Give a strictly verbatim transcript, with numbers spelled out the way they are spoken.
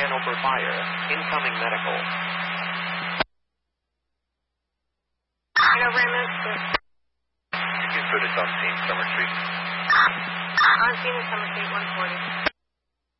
channel for fire. Incoming medical. Hello, Raymond. You can put it on scene, Summer Street. On scene is Summer Street, one forty.